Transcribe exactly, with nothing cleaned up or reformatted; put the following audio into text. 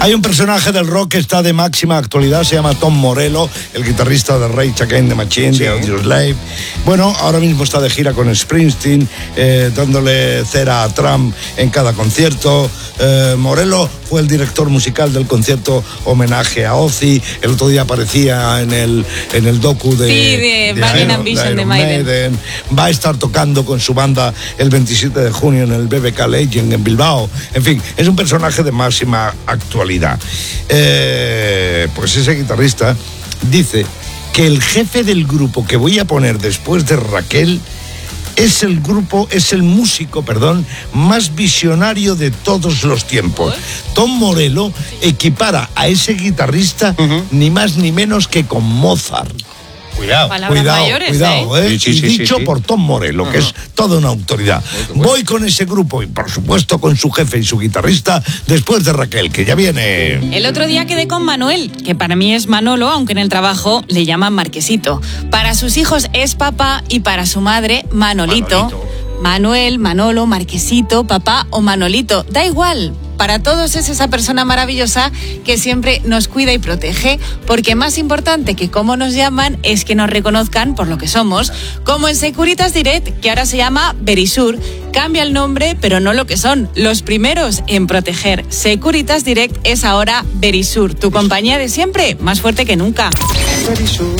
Hay un personaje del rock que está de máxima actualidad, se llama Tom Morello, el guitarrista de Rage Against the Machine, sí. de Audioslave. Bueno, ahora mismo está de gira con Springsteen, eh, dándole cera a Trump en cada concierto. Eh, Morello fue el director musical del concierto homenaje a Ozzy. El otro día aparecía en el, en el docu de, sí, de, de Burning Ambition de Maiden. Maiden. Va a estar tocando con su banda el veintisiete de junio en el B B K Legend en Bilbao. En fin, es un personaje de máxima actualidad. Eh, pues ese guitarrista dice que el jefe del grupo que voy a poner después de Raquel es el grupo, es el músico, perdón, más visionario de todos los tiempos. Tom Morello equipara a ese guitarrista uh-huh. ni más ni menos que con Mozart. Cuidado, Palabras cuidado, mayores, cuidado, ¿eh? Sí, sí, y sí, dicho sí, sí. por Tom Morello, uh-huh. que es toda una autoridad. Voy con ese grupo y, por supuesto, con su jefe y su guitarrista, después de Raquel, que ya viene. El otro día quedé con Manuel, que para mí es Manolo, aunque en el trabajo le llaman Marquesito. Para sus hijos es papá y para su madre Manolito. Manolito. Manuel, Manolo, Marquesito, papá o Manolito, da igual. Para todos es esa persona maravillosa que siempre nos cuida y protege, porque más importante que cómo nos llaman es que nos reconozcan por lo que somos, como en Securitas Direct, que ahora se llama Verisur. Cambia el nombre, pero no lo que son, los primeros en proteger. Securitas Direct es ahora Verisur, tu compañía de siempre, más fuerte que nunca. Verisur.